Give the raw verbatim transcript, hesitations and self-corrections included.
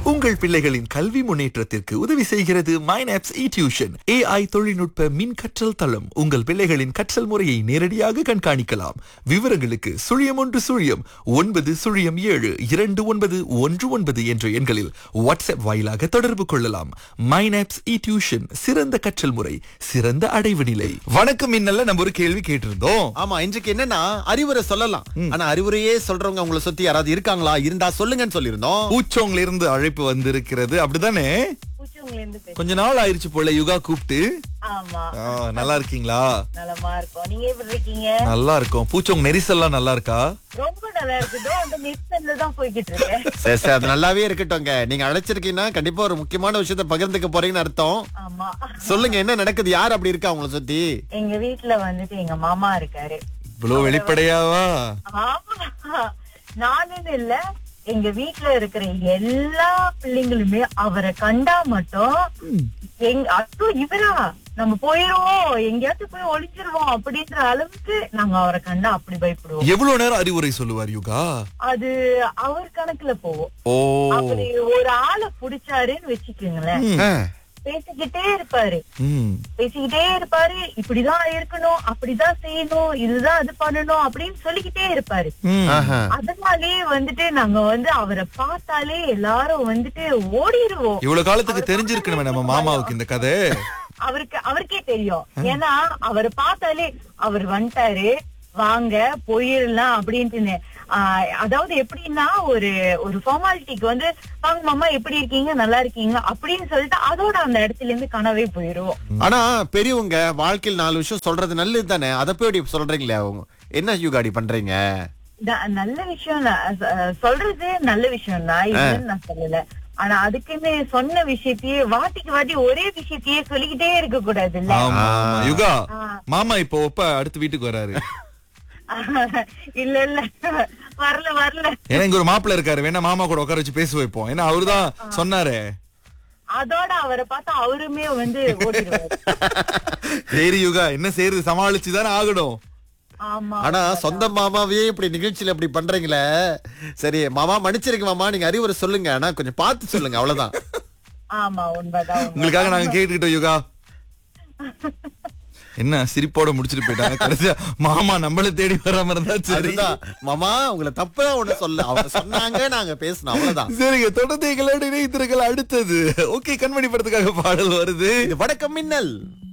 உங்கள் பிள்ளைகளின் கல்வி முன்னேற்றத்திற்கு உதவி செய்கிறது மைனாப்ஸ் இ டியூஷன். ஏஐ தொழில்நுட்ப மின் கற்றல் தளம். உங்கள் பிள்ளைகளின் கற்றல் முறையை நேரடியாக கண்காணிக்கலாம். விவரங்களுக்கு சுழியம் ஒன்று சுழியம் ஒன்பது சுழியம் ஏழு இரண்டு ஒன்பது ஒன்று ஒன்பது என்ற எண்களில் வாட்ஸ்அப் வாயிலாக தொடர்பு கொள்ளலாம். மைனாப்ஸ் இ டியூஷன், சிறந்த கற்றல் முறை, சிறந்த அடைவு நிலை. வணக்கம் இன்னல்ல நம்ம ஒரு கேள்வி கேட்டிருந்தோம். ஆமா, இன்றைக்கு என்னன்னா அறிவுரை சொல்லலாம். ஆனா அறிவுரையே சொல்றவங்க உங்களை சுத்தி யாராவது இருக்காங்களா? இருந்தா சொல்லுங்கன்னு சொல்லிருந்தோம். பூச்சோங்கல இருந்து அழைப்பு வந்திருக்கிறது, அப்படிதானே? கொஞ்ச நாள் ஆயிருச்சு போல யுகா கூப்பிட்டு. ஆமா. ஆ, நல்லா இருக்கீங்களா? நலமா இருக்கோம். நீங்க எப்படி இருக்கீங்க? நல்லா இருக்கும். பூச்சோங்க நெரிசல்லாம் நல்லா இருக்கா? ரொம்ப நல்லா இருக்குதோ, அந்த நெரிசல்ல தான் போய்கிட்டு இருக்கேன். சரி சரி, அது நல்லாவே இருக்கட்டும்ங்க. நீங்க அழைச்சிருக்கீங்கன்னா கண்டிப்பா ஒரு முக்கியமான விஷயத்த பகிர்ந்துக்க போறீங்கன்னு அர்த்தம். ஆமா. சொல்லுங்க, என்ன நடக்குது? யார் அப்படி இருக்கா உங்களை சுத்தி? எங்க வீட்டுல வந்துட்டு எங்க மாமா இருக்காரு. இவ்வளவு வெளிப்படையாவா? ஆமா, நானுன்னு இல்ல, எங்க வீட்டுல இருக்கிற எல்லா பிள்ளைங்களுமே அவரை கண்டா மட்டும் எங்க அத்தோ இவரா நம்ம போயிருவோம், எங்கேயாச்சும் போய் ஒளிஞ்சிருவோம் அப்படின்ற அளவுக்கு நாங்க அவரை கண்டா அப்படி பயப்படுவோம். எவ்வளவு நேரம் அறிவுரை சொல்லுவார் யுகா? அது அவர் கணக்குல போவோம். ஓ, அப்படி ஒரு ஆளை புடிச்சாருன்னு வச்சுக்கோங்களேன், பேசிக்கிட்டே இருப்பாரு ம். பேசிக்கிட்டே இருப்பாரு. இப்படிதான் இருக்கணும், அப்படிதான் செய்யணும், இதுதான் அது பண்ணணும் அப்படின்னு சொல்லிக்கிட்டே இருப்பாரு. அதனாலே வந்துட்டு நாங்க வந்து அவரை பார்த்தாலே எல்லாரும் வந்துட்டு ஓடிடுவோம். இவ்வளவு காலத்துக்கு தெரிஞ்சிருக்கணுமே நம்ம மாமாவுக்கு இந்த கதை. அவருக்கு அவருக்கே தெரியும். ஏன்னா அவரை பார்த்தாலே அவர் வந்துட்டாரு, வாங்க போயிடலாம் அப்படின்ட்டு. ஆஹ் அதாவது எப்படின்னா, ஒரு ஒரு ஃபார்மாலிட்டிக்கு வந்து வாங்க மாமா எப்படி இருக்கீங்க, நல்லா இருக்கீங்க அப்படின்னு சொல்லிட்டு அதோட அந்த இடத்துல இருந்து கனவே போயிருவோம். ஆனா பெரியவங்க வாழ்க்கையில் நாலு விஷயம் சொல்றது நல்லது தானே, அதை போய் இப்படி சொல்றீங்களே, அவங்க என்ன யுகாடி பண்றீங்க? ந- நல்ல விஷயம் தான். அஹ் சொல்றது நல்ல விஷயம் தான், இதுன்னு நான் சொல்லல. ஆனா அதுக்குன்னு சொன்ன விஷயத்தையே வாட்டிக்கு வாட்டி ஒரே விஷயத்தையே சொல்லிக்கிட்டே இருக்க கூடாது இல்ல. ஆமா, ஆமா. யுகா, மாமா இப்போ ஒப்ப அடுத்த வீட்டுக்கு வராரு. இல்ல இல்ல, வரல வரல. ஏன்னா இங்க ஒரு மாப்பிள்ள இருக்காரு, வேணா மாமா கூட உட்கார வச்சு பேச வைப்போம். ஏன்னா அவருதான் சொன்னாரு. அதோட அவரை பார்த்தா அவருமே வந்து ஓடிடுவாரு. சரி யுகா, என்ன செய்யறது, சமாளிச்சுதானே ஆகணும். ஆமா. ஆனா சொந்த மாமாவே இப்படி நிகழ்ச்சியில இப்படி பண்றீங்களே. சரி மாமா, மன்னிச்சிருங்க மாமா, நீங்க அறிவுரை சொல்லுங்க, ஆனா கொஞ்சம் பார்த்து சொல்லுங்க, அவ்வளவுதான். ஆமா, உண்மைதான். உங்களுக்காக நாங்க கேட்டுக்கிட்டோம் யுகா. என்ன சிரிப்போட முடிச்சிட்டு போயிட்டாங்க. கடைசியா மாமா நம்மள தேடி வராம இருந்தா சரி. அதுதான் மாமா, உங்களை தப்பா ஒண்ணு சொல்ல, அவங்க சொன்னாங்க, நாங்க பேசணும், அவ்வளவுதான். சரிங்க, தொடர்ந்து எங்களோட இணையத்திற்கள் அடுத்தது. ஓகே, கண்மணி படத்துக்காக பாடல் வருது. இது வடக்கம் மின்னல்.